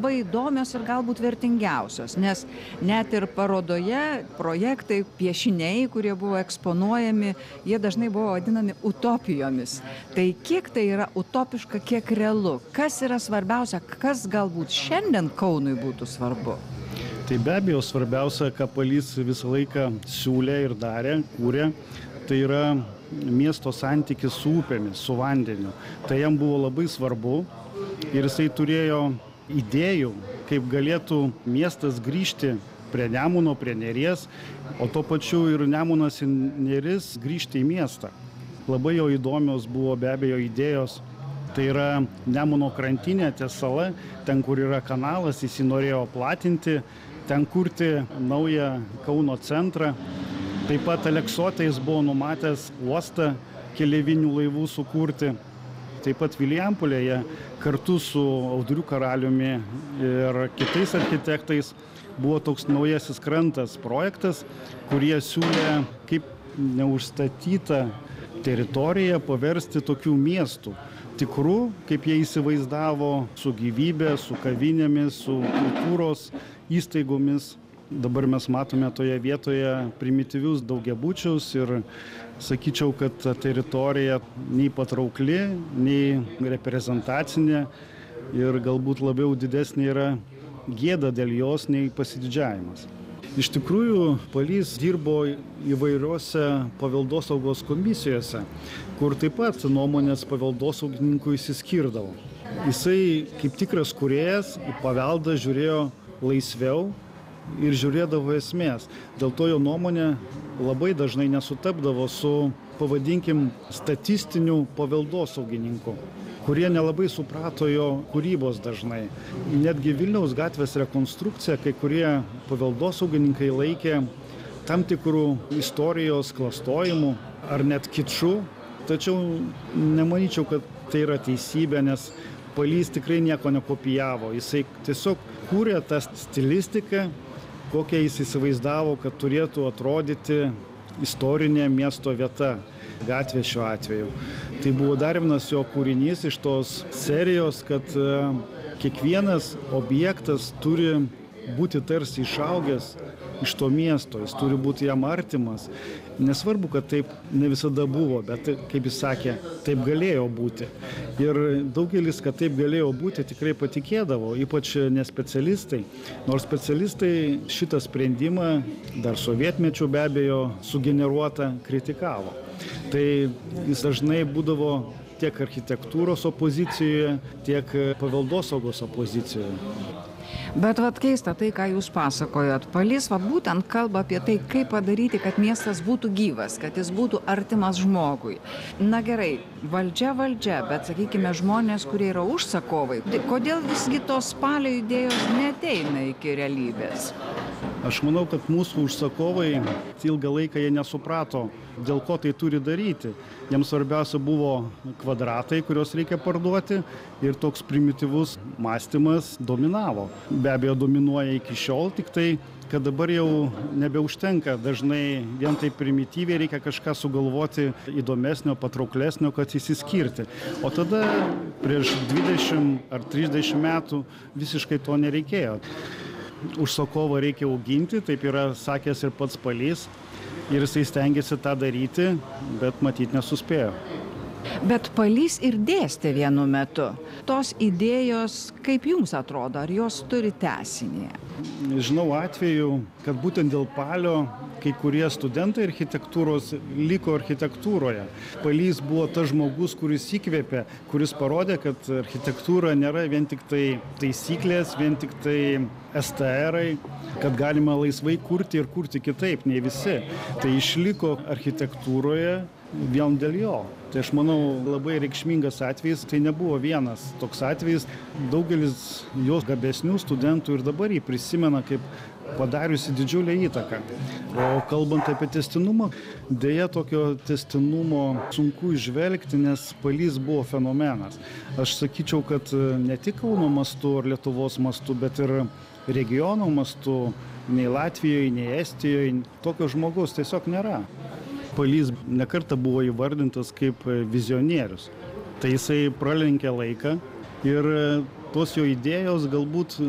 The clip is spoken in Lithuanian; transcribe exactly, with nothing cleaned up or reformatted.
labai įdomios ir galbūt vertingiausios, nes net ir parodoje projektai, piešiniai, kurie buvo eksponuojami, jie dažnai buvo vadinami utopijomis. Tai kiek tai yra utopiška, kiek realu? Kas yra svarbiausia, kas galbūt šiandien Kaunui būtų svarbu? Tai be abejo svarbiausia, ką Palys visą laiką siūlė ir darė, kūrė, tai yra miesto santykis su upėmis, su vandeniu. Tai jam buvo labai svarbu ir jisai turėjo idėjų, kaip galėtų miestas grįžti prie Nemuno, prie Neries, o tuo pačiu ir Nemunas ir Neris grįžti į miestą. Labai jo įdomios buvo be abejo idėjos. Tai yra Nemuno krantinė, ties sala, ten, kur yra kanalas, jis jį norėjo platinti, ten kurti naują Kauno centrą. Taip pat Aleksote jis buvo numatęs uostą keleivinių laivų sukurti. Taip pat Vilijampolėje kartu su Audriu Karaliumi ir kitais architektais buvo toks naujasis krantas projektas, kurie siūlė kaip neužstatytą teritoriją paversti tokių miestų. Tikrų, kaip jie įsivaizdavo, su gyvybė, su kavinėmis, su kultūros įstaigomis. Dabar mes matome toje vietoje primityvius daugiabučius ir sakyčiau, kad ta teritorija nei patraukli, nei reprezentacinė ir galbūt labiau didesnė yra gėda dėl jos nei pasididžiavimas. Iš tikrųjų, Palys dirbo įvairiose paveldosaugos komisijose, kur taip pat nuomonės paveldosaugininkų išsiskirdavo. Jisai kaip tikras kūrėjas į paveldą žiūrėjo laisviau ir žiūrėdavo esmės. Dėl to jo nuomonė labai dažnai nesutapdavo su, pavadinkim, statistiniu paveldosaugininku, kurie nelabai suprato jo kūrybos dažnai. Netgi Vilniaus gatvės rekonstrukciją kai kurie paveldosaugininkai laikė tam tikrų istorijos klastojimu ar net kiču, tačiau nemanyčiau, kad tai yra teisybė, nes Palys tikrai nieko nekopijavo. Jisai tiesiog kūrė tą stilistiką, kokią jis įsivaizdavo, kad turėtų atrodyti istorinė miesto vieta, gatvė šiuo atveju. Tai buvo dar vienas jo kūrinys iš tos serijos, kad kiekvienas objektas turi būti tarsi išaugęs iš to miesto, jis turi būti jam artimas. Nesvarbu, kad taip ne visada buvo, bet, kaip jis sakė, taip galėjo būti. Ir daugelis, kad taip galėjo būti, tikrai patikėdavo, ypač nespecialistai. Nors specialistai šitą sprendimą, dar sovietmečiu be abejo, sugeneruotą kritikavo. Tai jis dažnai būdavo tiek architektūros opozicijoje, tiek paveldosaugos opozicijoje. Bet vat keista tai, ką jūs pasakojot. Palys vat būtent kalba apie tai, kaip padaryti, kad miestas būtų gyvas, kad jis būtų artimas žmogui. Na gerai, valdžia valdžia, bet sakykime žmonės, kurie yra užsakovai. Tai kodėl visgi tos spalio idėjos neateina iki realybės? Aš manau, kad mūsų užsakovai ilgą laiką jie nesuprato, dėl ko tai turi daryti. Jiems svarbiausia buvo kvadratai, kuriuos reikia parduoti, ir toks primityvus mąstymas dominavo. Be abejo, dominuoja iki šiol, tik tai, kad dabar jau nebeužtenka. Dažnai vien tai primityviai reikia kažką sugalvoti įdomesnio, patrauklesnio, kad įsiskirti. O tada prieš dvidešimt ar trisdešimt metų visiškai to nereikėjo. Užsakovą reikia auginti, taip yra sakęs ir pats Palys, ir jisai stengiasi tą daryti, bet matyt nesuspėjo. Bet Palys ir dėstė vienu metu. Tos idėjos, kaip jums atrodo, ar jos turi tęsinį? Žinau atvejų, kad būtent dėl Palio kai kurie studentai architektūros liko architektūroje. Palys buvo tas žmogus, kuris įkvėpė, kuris parodė, kad architektūra nėra vien tik tai taisyklės, vien tik tai es te erai, kad galima laisvai kurti ir kurti kitaip nei visi. Tai išliko architektūroje vien dėl jo. Tai aš manau, labai reikšmingas atvejis, tai nebuvo vienas toks atvejis. Daugelis jos gabesnių studentų ir dabar jį prisimena kaip padariusi didžiulę įtaką. O kalbant apie tęstinumą, dėja tokio tęstinumo sunku įžvelgti, nes Palys buvo fenomenas. Aš sakyčiau, kad ne tik Kauno mastu ar Lietuvos mastu, bet ir regiono mastu, nei Latvijoje, nei Estijoje, tokio žmogaus tiesiog nėra. Palys nekartą buvo įvardintas kaip vizionierius. Tai jisai pralenkė laiką ir tos jo idėjos galbūt